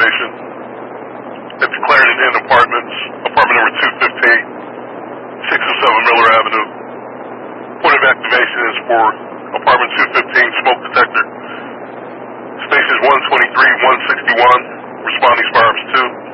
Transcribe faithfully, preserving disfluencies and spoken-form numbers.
activation at the Clarendon Inn Apartments, apartment number two fifteen, six oh seven Miller Avenue. Point of activation is for apartment two fifteen, smoke detector. Stations one twenty-three, one sixty-one, responding firearms two.